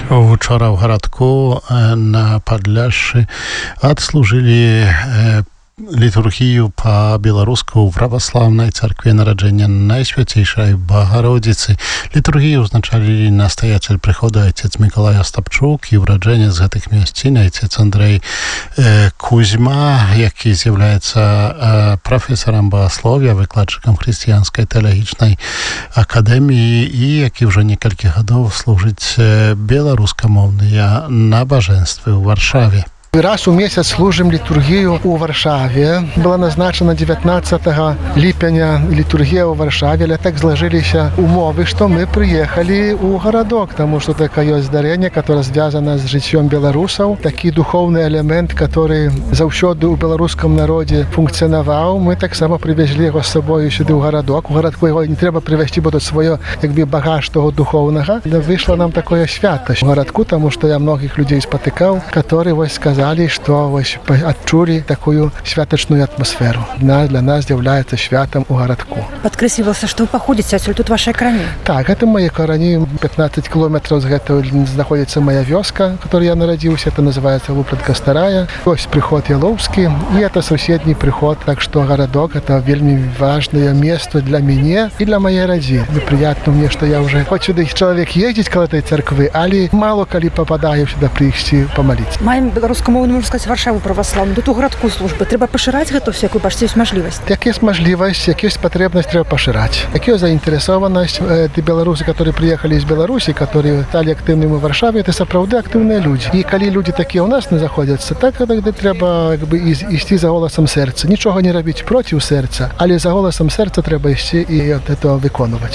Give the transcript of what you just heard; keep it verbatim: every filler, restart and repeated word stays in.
Учора в гарадку на Падляшшы адслужылі літургію па-беларуску ў праваслаўнай царкве нараджэння Найсвяцейшай Багародзіцы. Літургію ўзначалілі настаяцель прыходу айцец Мікалай Астапчук і ўраджэнец гэтых мясцін айцец Андрэй э, Кузьма, які з'яўляецца э, прафесарам багаслов'я, выкладчыкам хрысціянскай тэалагічнай акадэміі і які ўжо некалькі гадоў служыць э, беларускамоўныя набажэнствы ў Варшаве. Раз у месяц служим литургию у Варшаве. Была назначена девятнадцатого липеня литургия у Варшаве. Але так сложились умовы, что мы приехали у городок, потому что такое здарение, которое связано с житьем белорусов. Такий духовный элемент, который завсёды у белорусском народе функционовал. Мы так само привезли его с собой сюда в городок. У городку его не треба привезти, бо тут своє, якби, багаж того духовного. Вышло нам такое свято в городку, потому что я многих людей спотыкал, которые вот сказали, что ось отчули такую святочную атмосферу. Для, для нас является святом у городку. Подкресливался, что вы походите, отсюда тут ваши корони. Так, это мои корони. пятнадцать километров с этого находится моя вёска, в которой я народился. Это называется Лупленка Старая. Ось приход Яловский. И это соседний приход. Так что городок это вельми важное место для меня и для моей родины. И приятно мне, что я уже хоть сюда человек ездить к этой церкви, али мало коли попадаю сюда прийти помолиться. Маем белорусскому мову, можна сказати, Варшаву православну, тут у городку служби. Треба поширати гэта все, як ви бачите, є можливість? Як є можливість, як є потребність, треба поширати. Як є заінтересованість, ті білоруси, які приїхали з Білорусі, які стали активними в Варшаві, це справді активні люди. І коли люди такі у нас не знаходяться, так тоді треба якби йти за голосом серця. Нічого не робити проти серця, але за голосом серця треба йти і це виконувати.